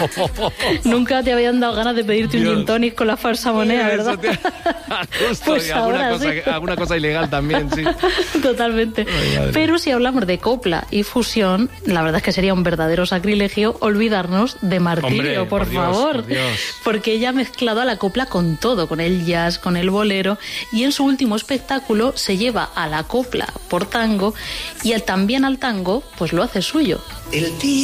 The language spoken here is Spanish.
Nunca te habían dado ganas de pedirte un gin tonic con la falsa moneda, ¿verdad? Pues ahora alguna cosa ilegal también, sí. Totalmente. Pero si hablamos de copla y fusión, la verdad es que sería un verdadero sacrilegio olvidarnos de Martirio, por favor. Porque ella ha mezclado a la copla con todo, con el jazz, con el bolero, y en su último espectáculo se lleva a la copla por tango y también al tango, pues lo hace suyo. El